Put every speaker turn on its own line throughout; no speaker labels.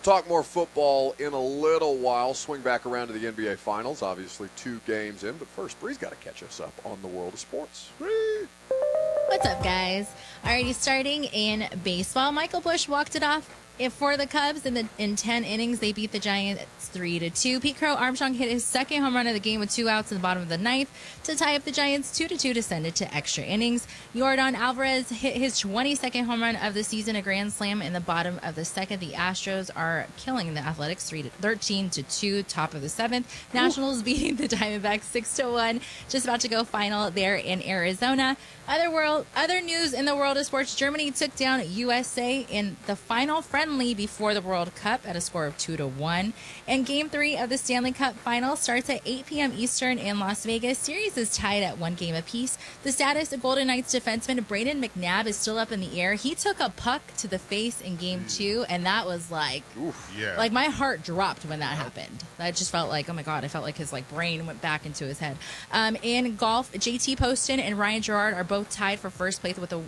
talk more football in a little while. Swing back around to the NBA Finals. Obviously, 2 games in. But first, Bree's got to catch us up on the world of sports. Bree!
What's up, guys? Alrighty, starting in baseball, Michael Busch walked it off for the Cubs in 10 innings. They beat the Giants 3-2. Pete Crow Armstrong hit his second home run of the game with 2 outs in the bottom of the 9th to tie up the Giants 2-2 to send it to extra innings. Yordan Alvarez hit his 22nd home run of the season, a grand slam in the bottom of the 2nd. The Astros are killing the Athletics 13-2, top of the 7th. Nationals beating the Diamondbacks 6-1. Just about to go final there in Arizona. Other news in the world of sports: Germany took down USA in the final friendly before the World Cup at a score of 2-1. And Game 3 of the Stanley Cup Final starts at 8 p.m. Eastern in Las Vegas. Series is tied at 1 game apiece. The status of Golden Knights defenseman Brayden McNabb is still up in the air. He took a puck to the face in Game 2, and that was like my heart dropped when that happened. I just felt like, oh my God, I felt like his brain went back into his head. In golf, JT Poston and Ryan Gerard are both tied for first place with a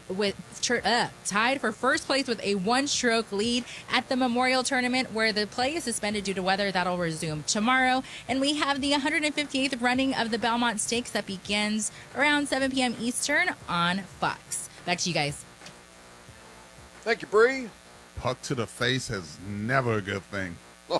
1-stroke lead at the Memorial Tournament, where the play is suspended due to weather. That'll resume tomorrow. And we have the 158th running of the Belmont Stakes that begins around 7 p.m. Eastern on Fox. Back to you guys.
Thank you, Bree.
Puck to the face is never a good thing.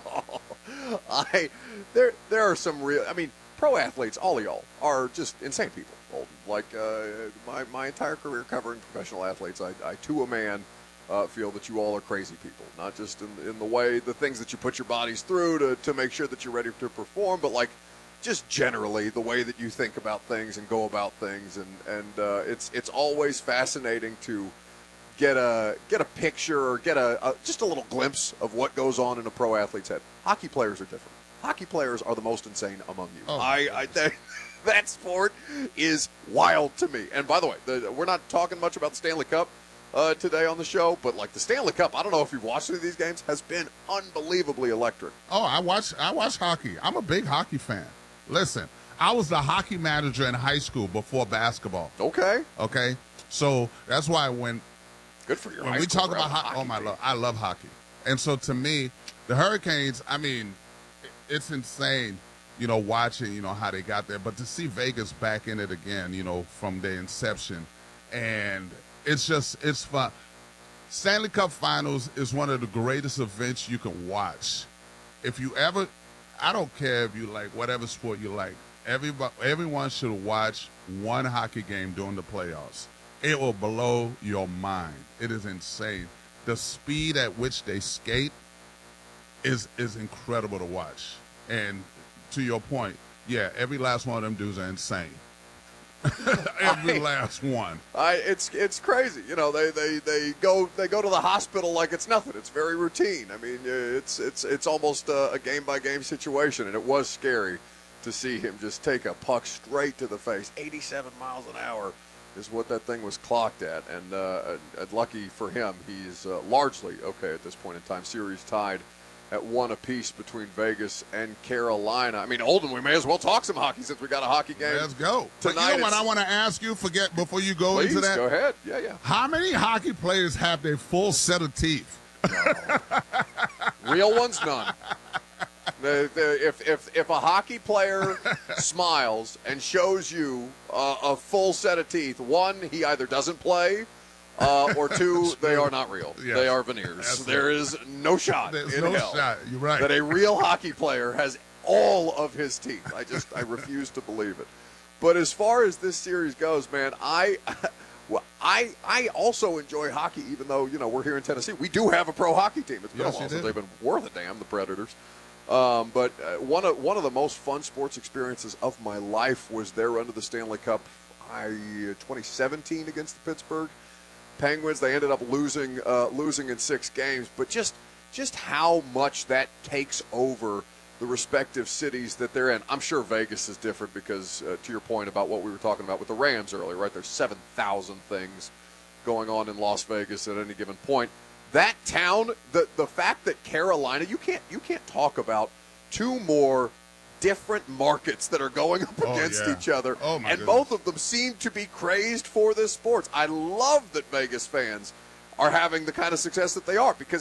There are some real. I mean, pro athletes, all of y'all, are just insane people. Like my entire career covering professional athletes, I to a man feel that you all are crazy people. Not just in the way, the things that you put your bodies through to make sure that you're ready to perform, but just generally the way that you think about things and go about things. And it's always fascinating to get a picture or get just a little glimpse of what goes on in a pro athlete's head. Hockey players are different. Hockey players are the most insane among you. I think that sport is wild to me. And by the way, we're not talking much about the Stanley Cup today on the show, but the Stanley Cup, I don't know if you've watched any of these games, has been unbelievably electric.
Oh, I watch hockey. I'm a big hockey fan. Listen, I was the hockey manager in high school before basketball.
Okay.
So that's why
good for your
when
high
we
school
talk about hockey, I love hockey. And so to me, the Hurricanes, I mean, it's insane, watching, how they got there. But to see Vegas back in it again, from their inception, and it's fun. Stanley Cup Finals is one of the greatest events you can watch. If you ever, I don't care if you like whatever sport you like, everyone should watch one hockey game during the playoffs. It will blow your mind. It is insane. The speed at which they skate is incredible to watch. And to your point, yeah, every last one of them dudes are insane. Every last one.
It's crazy. They go to the hospital like it's nothing. It's very routine. I mean, it's almost a game by game situation, and it was scary to see him just take a puck straight to the face. 87 miles an hour is what that thing was clocked at, and lucky for him, he's largely okay at this point in time. Series tied at 1 apiece between Vegas and Carolina. I mean, Olden, we may as well talk some hockey since we got a hockey game.
Let's go.
Tonight,
but you know what I want to ask you? Before you go into that.
Go ahead. Yeah.
How many hockey players have their full set of teeth?
No. Real ones, none. If a hockey player smiles and shows you a full set of teeth, 1, he either doesn't play, or 2, they are not real. Yes. They are veneers. There is no shot in hell
You're right.
that a real hockey player has all of his teeth. I refuse to believe it. But as far as this series goes, man, I also enjoy hockey, even though we're here in Tennessee. We do have a pro hockey team. It's been a while since they've been worth a damn, the Predators. But one of the most fun sports experiences of my life was their run to the Stanley Cup 2017 against the Pittsburgh Penguins. They ended up losing in 6 games, but just how much that takes over the respective cities that they're in. I'm sure Vegas is different because, to your point about what we were talking about with the Rams earlier, right? There's 7,000 things going on in Las Vegas at any given point. That town, the fact that Carolina, you can't talk about 2 more different markets that are going up against each other, and
goodness.
Both of them seem to be crazed for this sport. I love that Vegas fans are having the kind of success that they are, because